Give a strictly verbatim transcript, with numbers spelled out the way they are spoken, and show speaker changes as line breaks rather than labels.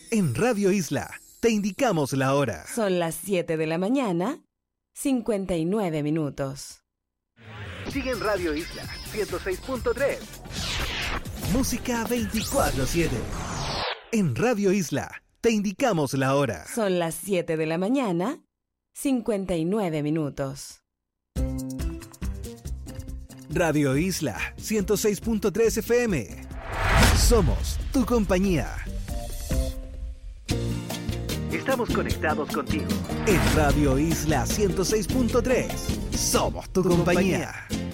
En Radio Isla te indicamos la hora.
Son las siete de la mañana, cincuenta y nueve minutos.
Sigue en Radio Isla ciento seis punto tres. Música veinticuatro siete. En Radio Isla te indicamos la hora.
Son las siete de la mañana, cincuenta y nueve minutos.
Radio Isla ciento seis punto tres F M. Somos tu compañía. Estamos conectados contigo. En Radio Isla ciento seis punto tres. Somos tu compañía.